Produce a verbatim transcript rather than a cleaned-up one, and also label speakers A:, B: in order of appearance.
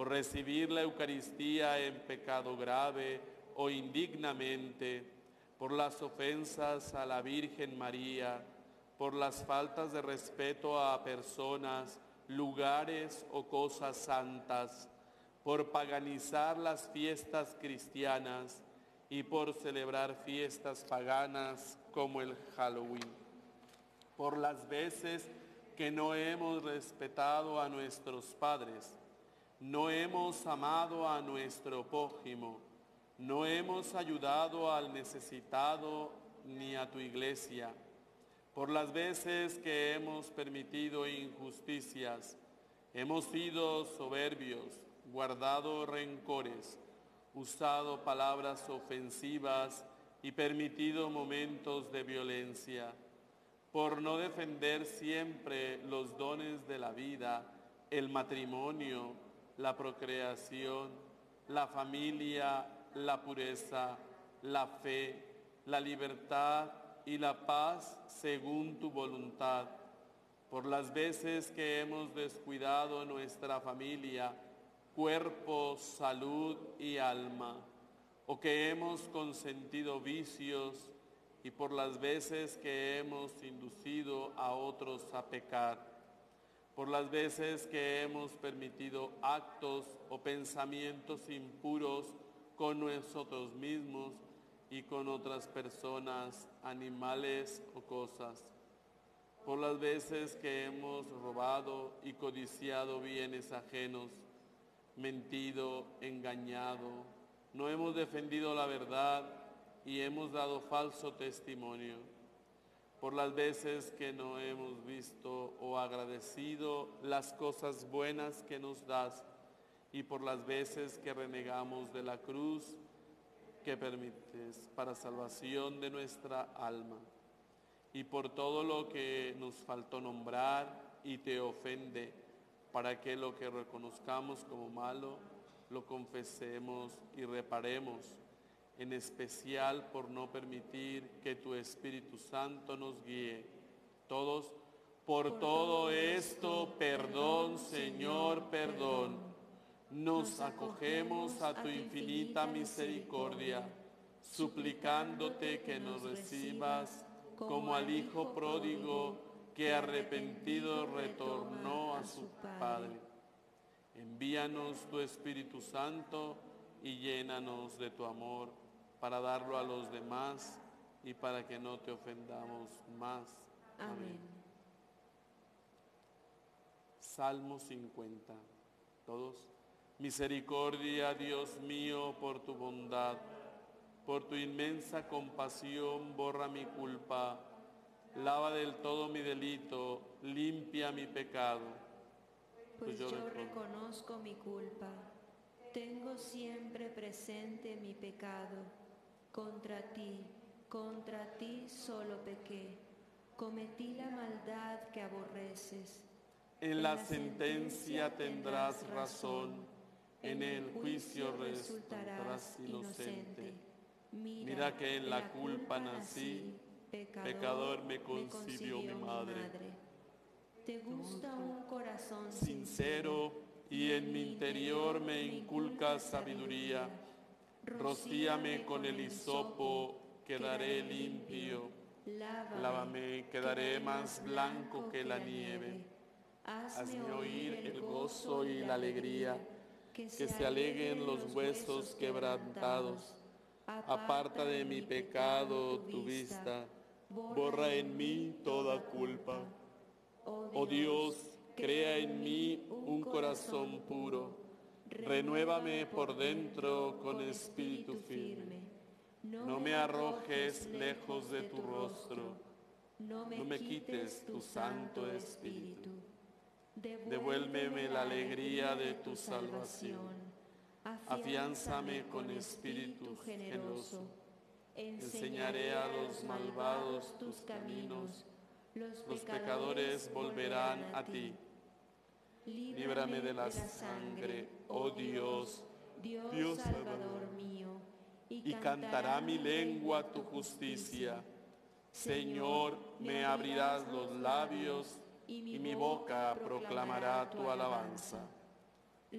A: por recibir la Eucaristía en pecado grave o indignamente, por las ofensas a la Virgen María, por las faltas de respeto a personas, lugares o cosas santas, por paganizar las fiestas cristianas y por celebrar fiestas paganas como el Halloween, por las veces que no hemos respetado a nuestros padres, no hemos amado a nuestro prójimo, no hemos ayudado al necesitado ni a tu iglesia, por las veces que hemos permitido injusticias, hemos sido soberbios, guardado rencores, usado palabras ofensivas y permitido momentos de violencia, por no defender siempre los dones de la vida, el matrimonio, la procreación, la familia, la pureza, la fe, la libertad y la paz según tu voluntad, por las veces que hemos descuidado nuestra familia, cuerpo, salud y alma, o que hemos consentido vicios, y por las veces que hemos inducido a otros a pecar, por las veces que hemos permitido actos o pensamientos impuros con nosotros mismos y con otras personas, animales o cosas, por las veces que hemos robado y codiciado bienes ajenos, mentido, engañado, no hemos defendido la verdad y hemos dado falso testimonio, por las veces que no hemos visto o agradecido las cosas buenas que nos das y por las veces que renegamos de la cruz que permites para salvación de nuestra alma, y por todo lo que nos faltó nombrar y te ofende, para que lo que reconozcamos como malo lo confesemos y reparemos, en especial por no permitir que tu Espíritu Santo nos guíe. Todos, por, por todo esto, perdón, Señor, perdón. Nos acogemos a tu infinita misericordia, suplicándote que nos recibas como al Hijo pródigo que arrepentido retornó a su Padre. Envíanos tu Espíritu Santo y llénanos de tu amor para darlo a los demás y para que no te ofendamos más.
B: Amén. Amén.
A: Salmo cincuenta. Todos. Misericordia, Dios mío, por tu bondad, por tu inmensa compasión, borra mi culpa, lava del todo mi delito, limpia mi pecado.
B: Pues, pues yo, yo reconozco mi culpa, tengo siempre presente mi pecado. Contra ti, contra ti solo pequé, cometí la maldad que aborreces.
A: En, en la, la sentencia, sentencia tendrás razón, en el juicio resultarás inocente. Mira, Mira que en la culpa nací, pecador, pecador me concibió mi madre. madre.
B: Te gusta un corazón
A: sincero y en mi interior me inculcas sabiduría. Rocíame con el hisopo, quedaré limpio. Lávame, quedaré más blanco que la nieve. Hazme oír el gozo y la alegría, que se alegren los huesos quebrantados. Aparta de mi pecado tu vista, borra en mí toda culpa. Oh Dios, crea en mí un corazón puro, renuévame por dentro con espíritu firme. No me arrojes lejos de tu rostro, no me quites tu santo espíritu. Devuélveme la alegría de tu salvación, afiánzame con espíritu generoso. Enseñaré a los malvados tus caminos, los pecadores volverán a ti. Líbrame de la sangre, oh Dios, Dios Salvador mío, y cantará mi lengua tu justicia. Señor, me abrirás los labios, y mi boca proclamará tu alabanza.